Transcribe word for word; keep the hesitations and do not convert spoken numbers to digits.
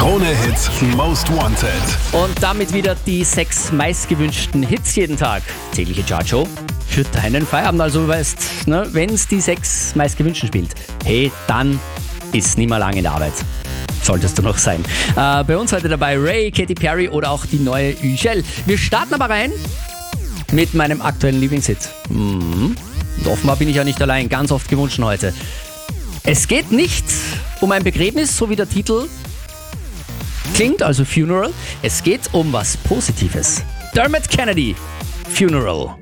Krone Hits Most Wanted. Und damit wieder die sechs meistgewünschten Hits jeden Tag. Tägliche Chartshow für deinen Feierabend. Also du weißt, ne, wenn es die sechs meistgewünschten spielt, hey, dann ist nicht mehr lange in der Arbeit. Solltest du noch sein. Äh, bei uns heute dabei Ray, Katy Perry oder auch die neue Üschel. Wir starten aber rein mit meinem aktuellen Lieblingshit. Mhm. Und offenbar bin ich ja nicht allein, ganz oft gewünscht heute. Es geht nicht um ein Begräbnis, so wie der Titel klingt, also Funeral. Es geht um was Positives. Dermot Kennedy, Funeral.